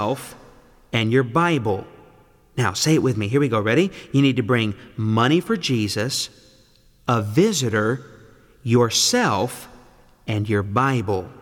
and your Bible. Now, say it with me. Here we go. Ready? You need to bring money for Jesus, a visitor, yourself, and your Bible.